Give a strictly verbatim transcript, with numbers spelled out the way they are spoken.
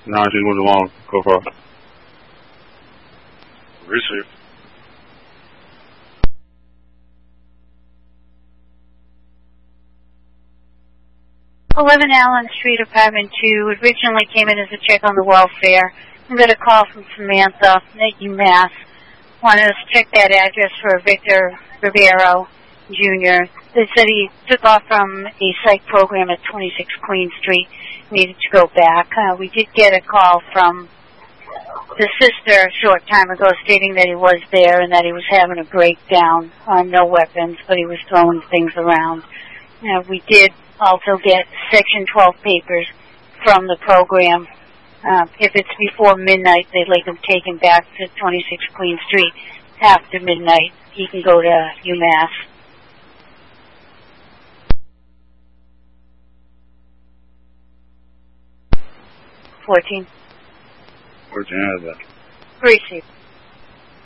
No, she's moving along. Go for it. Receive. eleven Allen Street, apartment two. Originally came in as a check on the welfare. We got a call from Samantha at UMass. Wanted us to check that address for Victor Ribeiro, Junior They said he took off from a psych program at twenty-six Queen Street. Needed to go back. Uh, we did get a call from the sister a short time ago stating that he was there and that he was having a breakdown on no weapons, but he was throwing things around. Uh, we did also get Section twelve papers from the program. Uh, if it's before midnight, they'd like him taken back to twenty-six Queen Street. After midnight, he can go to UMass. fourteen. fourteen has that. Receive.